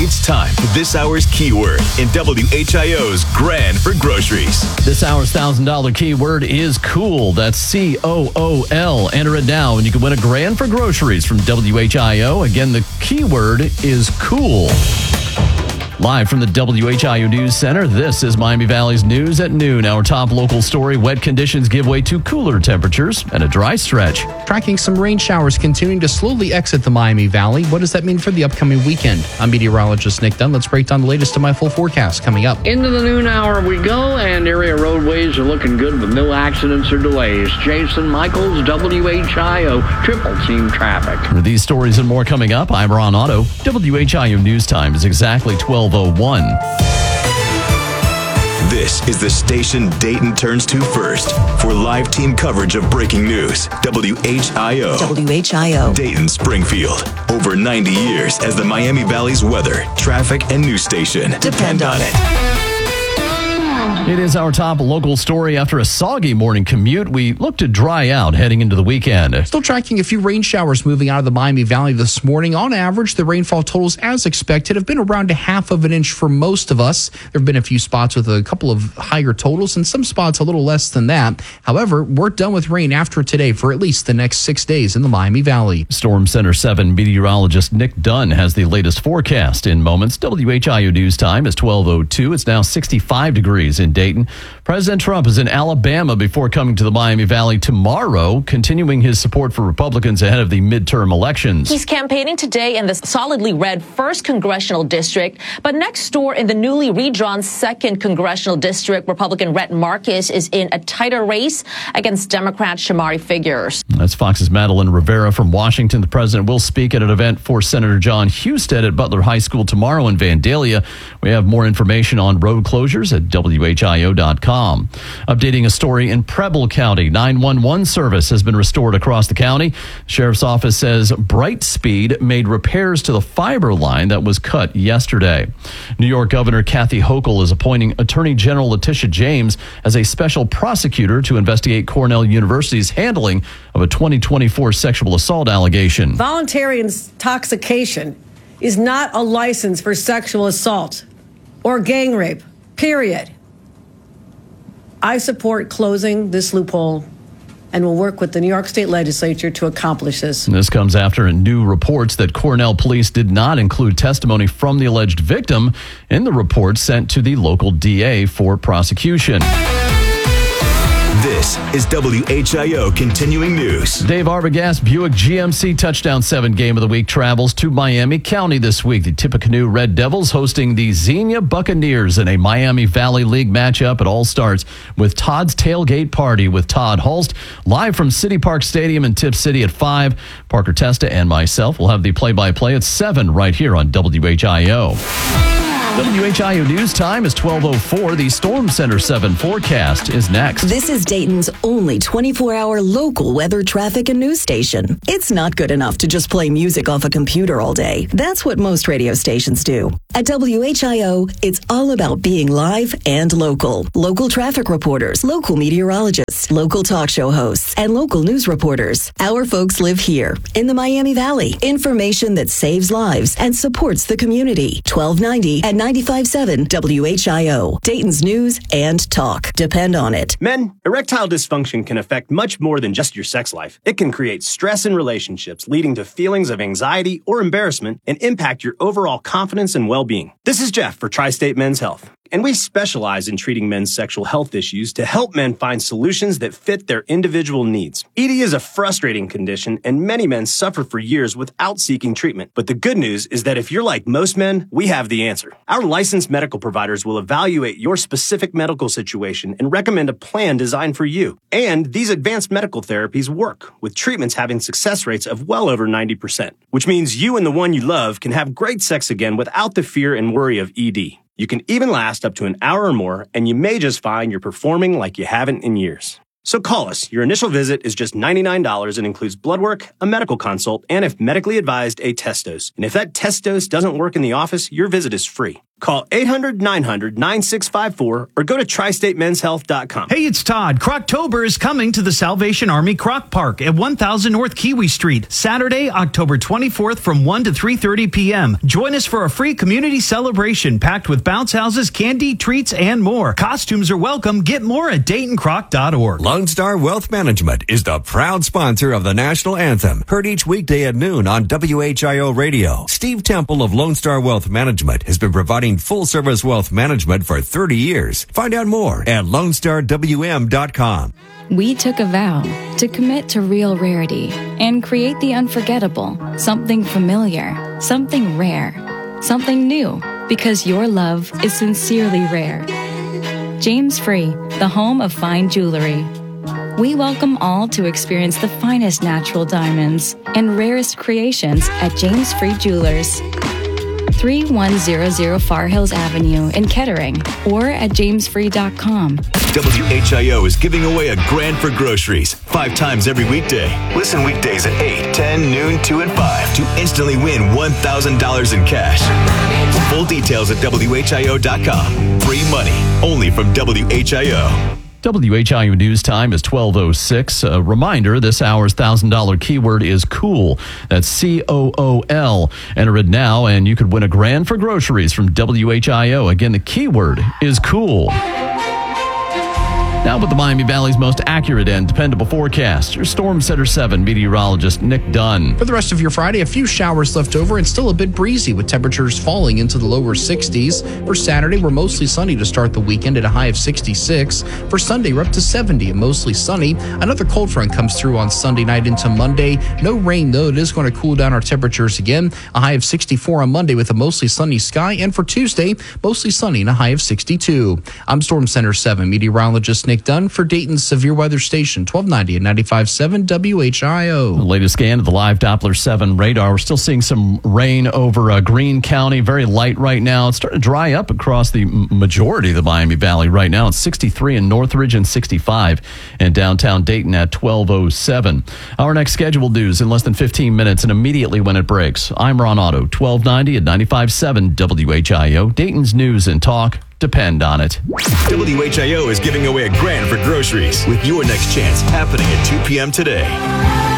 It's time for this hour's keyword in WHIO's Grand for Groceries. This hour's $1,000 keyword is cool. That's COOL. Enter it now and you can win a grand for groceries from WHIO. Again, the keyword is cool. Live from the WHIO News Center, this is Miami Valley's News at Noon. Our top local story, wet conditions give way to cooler temperatures and a dry stretch. Tracking some rain showers continuing to slowly exit the Miami Valley. What does that mean for the upcoming weekend? I'm meteorologist Nick Dunn. Let's break down the latest to my full forecast coming up. Into the noon hour we go, and area roadways are looking good with no accidents or delays. Jason Michaels, WHIO, triple team traffic. For these stories and more coming up, I'm Ron Otto. WHIO News Time is exactly 12:01. This is the station Dayton turns to first for live team coverage of breaking news. WHIO. WHIO. Dayton Springfield. Over 90 years as the Miami Valley's weather, traffic, and news station. Depend on it. It is our top local story. After a soggy morning commute, we look to dry out heading into the weekend. Still tracking a few rain showers moving out of the Miami Valley this morning. On average, the rainfall totals, as expected, have been around a half of an inch for most of us. There have been a few spots with a couple of higher totals and some spots a little less than that. However, we're done with rain after today for at least the next 6 days in the Miami Valley. Storm Center 7 meteorologist Nick Dunn has the latest forecast in moments. WHIO News Time is 12:02. It's now 65 degrees in Dayton. President Trump is in Alabama before coming to the Miami Valley tomorrow, continuing his support for Republicans ahead of the midterm elections. He's campaigning today in the solidly red 1st Congressional District, but next door in the newly redrawn 2nd Congressional District, Republican Rhett Marcus is in a tighter race against Democrat Shamari Figures. That's Fox's Madeline Rivera from Washington. The president will speak at an event for Senator John Husted at Butler High School tomorrow in Vandalia. We have more information on road closures at WHIO.com. Updating a story in Preble County. 911 service has been restored across the county. Sheriff's office says Brightspeed made repairs to the fiber line that was cut yesterday. New York Governor Kathy Hochul is appointing Attorney General Letitia James as a special prosecutor to investigate Cornell University's handling of a 2024 sexual assault allegation. Voluntary intoxication is not a license for sexual assault or gang rape, period. I support closing this loophole and will work with the New York State Legislature to accomplish this. This comes after new reports that Cornell police did not include testimony from the alleged victim in the report sent to the local DA for prosecution. This is WHIO Continuing News. Dave Arbogast Buick GMC Touchdown 7 Game of the Week travels to Miami County this week. The Tippecanoe Red Devils hosting the Xenia Buccaneers in a Miami Valley League matchup. It all starts with Todd's Tailgate Party with Todd Hulst, live from City Park Stadium in Tip City at 5. Parker Testa and myself will have the play-by-play at 7 right here on WHIO. WHIO News Time is 12:04. The Storm Center 7 forecast is next. This is Dayton's only 24-hour local weather, traffic, and news station. It's not good enough to just play music off a computer all day. That's what most radio stations do. At WHIO, it's all about being live and local. Local traffic reporters, local meteorologists, local talk show hosts, and local news reporters. Our folks live here in the Miami Valley. Information that saves lives and supports the community. 1290 and 95.7 WHIO. Dayton's news and talk. Depend on it. Men, erectile dysfunction can affect much more than just your sex life. It can create stress in relationships, leading to feelings of anxiety or embarrassment, and impact your overall confidence and well-being. This is Jeff for Tri-State Men's Health, and we specialize in treating men's sexual health issues to help men find solutions that fit their individual needs. ED is a frustrating condition, and many men suffer for years without seeking treatment. But the good news is that if you're like most men, we have the answer. Our licensed medical providers will evaluate your specific medical situation and recommend a plan designed for you. And these advanced medical therapies work, with treatments having success rates of well over 90%, which means you and the one you love can have great sex again without the fear and worry of ED. You can even last up to an hour or more, and you may just find you're performing like you haven't in years. So call us. Your initial visit is just $99 and includes blood work, a medical consult, and if medically advised, a test dose. And if that test dose doesn't work in the office, your visit is free. Call 800-900-9654 or go to tristatemenshealth.com. Hey, it's Todd. Croctober is coming to the Salvation Army Croc Park at 1000 North Kiwi Street, Saturday, October 24th from 1 to 3:30 p.m. Join us for a free community celebration packed with bounce houses, candy, treats, and more. Costumes are welcome. Get more at DaytonCroc.org. Lone Star Wealth Management is the proud sponsor of the national anthem, heard each weekday at noon on WHIO Radio. Steve Temple of Lone Star Wealth Management has been providing full-service wealth management for 30 years. Find out more at LoneStarWM.com. We took a vow to commit to real rarity and create the unforgettable, something familiar, something rare, something new, because your love is sincerely rare. James Free, the home of fine jewelry. We welcome all to experience the finest natural diamonds and rarest creations at James Free Jewelers. 3100 Far Hills Avenue in Kettering or at jamesfree.com. WHIO is giving away a grand for groceries 5 times every weekday. Listen weekdays at 8, 10, noon, 2, and 5 to instantly win $1,000 in cash. Full details at WHIO.com. Free money only from WHIO. WHIO News Time is 12:06. A reminder, this hour's $1,000 keyword is COOL. That's COOL. Enter it now, and you could win a grand for groceries from WHIO. Again, the keyword is COOL. Now with the Miami Valley's most accurate and dependable forecast, your Storm Center 7 meteorologist Nick Dunn. For the rest of your Friday, a few showers left over and still a bit breezy with temperatures falling into the lower 60s. For Saturday, we're mostly sunny to start the weekend at a high of 66. For Sunday, we're up to 70 and mostly sunny. Another cold front comes through on Sunday night into Monday. No rain, though. It is going to cool down our temperatures again. A high of 64 on Monday with a mostly sunny sky. And for Tuesday, mostly sunny and a high of 62. I'm Storm Center 7 meteorologist Nick Dunn for Dayton's Severe Weather Station, 1290 and 95.7 WHIO. The latest scan of the live Doppler 7 radar. We're still seeing some rain over Greene County. Very light right now. It's starting to dry up across the majority of the Miami Valley right now. It's 63 in Northridge and 65 in downtown Dayton at 12:07. Our next scheduled news in less than 15 minutes and immediately when it breaks. I'm Ron Otto, 1290 and 95.7 WHIO. Dayton's news and talk. Depend on it. WHIO is giving away a grand for groceries with your next chance happening at 2 p.m. today.